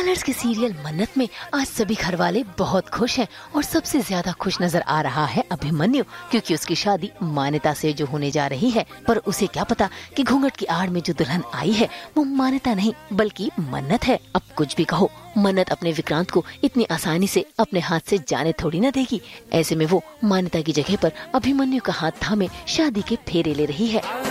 Colours के serial मन्नत में आज सभी घर वाले बहुत खुश हैं और सबसे ज्यादा खुश नजर आ रहा है अभिमन्यु, क्योंकि उसकी शादी मान्यता से जो होने जा रही है। पर उसे क्या पता कि घूंघट की आड़ में जो दुल्हन आई है वो मान्यता नहीं बल्कि मन्नत है। अब कुछ भी कहो, मन्नत अपने विक्रांत को इतनी आसानी से अपने हाथ से जाने थोड़ी न देगी। ऐसे में वो मान्यता की जगह पर अभिमन्यु का हाथ थामे शादी के फेरे ले रही है।